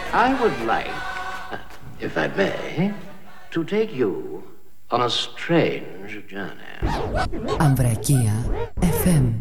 I would like, if I may, to take you on a strange journey. Ambrakia FM.